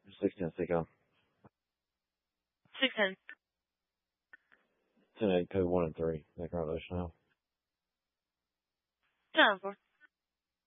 610, stay calm. 610. 10-8, code 1 and 3. That car lotion now. 10-4.